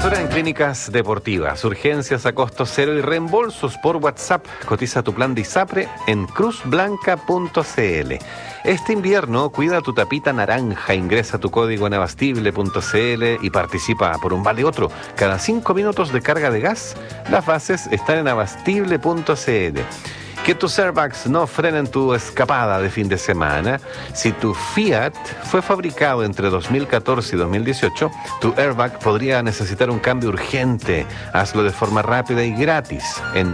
Cobertura en clínicas deportivas, urgencias a costo cero y reembolsos por WhatsApp. Cotiza tu plan de ISAPRE en cruzblanca.cl. Este invierno cuida tu tapita naranja, ingresa tu código en abastible.cl y participa por un vale otro. Cada 5 minutos de carga de gas, las bases están en abastible.cl. Que tus airbags no frenen tu escapada de fin de semana. Si tu Fiat fue fabricado entre 2014 y 2018, tu airbag podría necesitar un cambio urgente. Hazlo de forma rápida y gratis en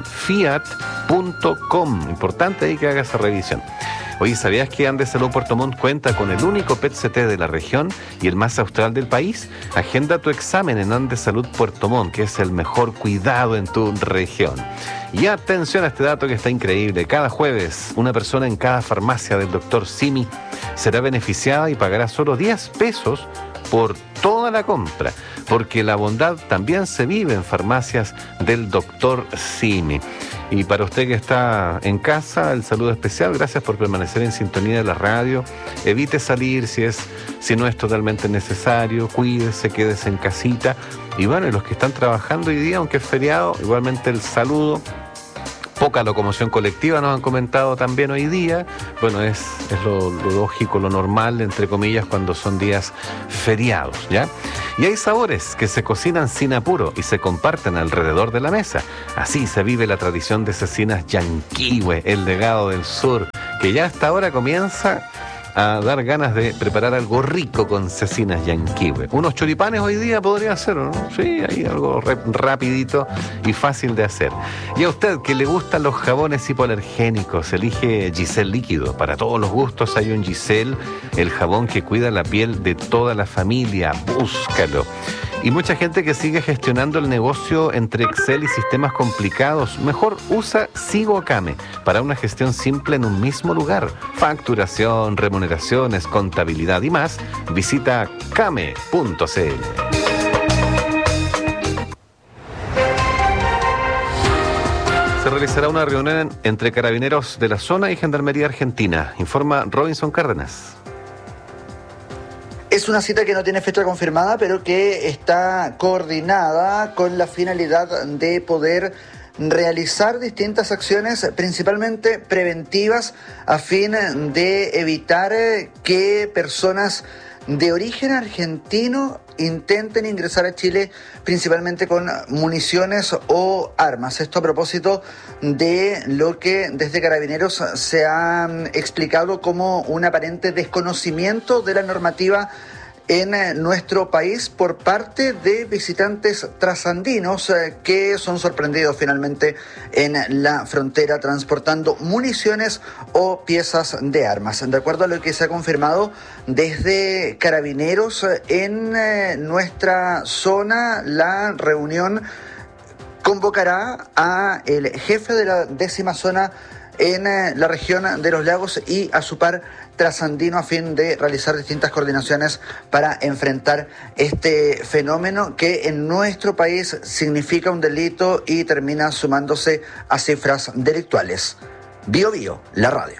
fiat.com. Importante ahí que hagas esa revisión. Oye, ¿sabías que Andes Salud Puerto Montt cuenta con el único PET-CT de la región y el más austral del país? Agenda tu examen en Andes Salud Puerto Montt, que es el mejor cuidado en tu región. Y atención a este dato que está increíble. Cada jueves, una persona en cada farmacia del Dr. Simi será beneficiada y pagará solo 10 pesos por toda la compra, porque la bondad también se vive en farmacias del Dr. Simi. Y para usted que está en casa, el saludo especial, gracias por permanecer en sintonía de la radio. Evite salir si no es totalmente necesario, cuídese, quédese en casita. Y bueno, y los que están trabajando hoy día, aunque es feriado, igualmente el saludo. Poca locomoción colectiva nos han comentado también hoy día. Bueno, es lo lógico, lo normal, entre comillas, cuando son días feriados, ¿ya? Y hay sabores que se cocinan sin apuro y se comparten alrededor de la mesa. Así se vive la tradición de cecinas Yanquihue, el legado del sur, que ya hasta ahora comienza a dar ganas de preparar algo rico con cecinas Yanquihue. Unos choripanes hoy día podría ser, ¿no? Sí, hay algo rapidito y fácil de hacer. Y a usted que le gustan los jabones hipoalergénicos, elige Giselle Líquido. Para todos los gustos hay un Giselle, el jabón que cuida la piel de toda la familia. Búscalo. Y mucha gente que sigue gestionando el negocio entre Excel y sistemas complicados, mejor usa SigoCame para una gestión simple en un mismo lugar. Facturación, remuneraciones, contabilidad y más. Visita came.cl. Se realizará una reunión entre carabineros de la zona y Gendarmería Argentina, informa Robinson Cárdenas. Es una cita que no tiene fecha confirmada, pero que está coordinada con la finalidad de poder realizar distintas acciones, principalmente preventivas, a fin de evitar que personas de origen argentino intenten ingresar a Chile principalmente con municiones o armas. Esto a propósito de lo que desde Carabineros se ha explicado como un aparente desconocimiento de la normativa en nuestro país por parte de visitantes trasandinos que son sorprendidos finalmente en la frontera transportando municiones o piezas de armas. De acuerdo a lo que se ha confirmado desde Carabineros en nuestra zona, la reunión convocará a el jefe de la 10ª zona en la región de los lagos y a su par trasandino a fin de realizar distintas coordinaciones para enfrentar este fenómeno que en nuestro país significa un delito y termina sumándose a cifras delictuales. Bio Bio, la radio.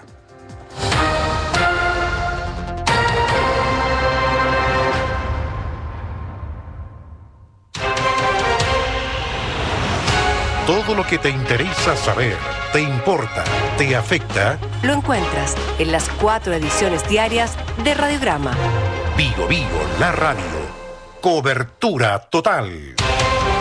Todo lo que te interesa saber, te importa, te afecta, lo encuentras en las 4 ediciones diarias de Radiograma. Bio Bio, la radio. Cobertura total.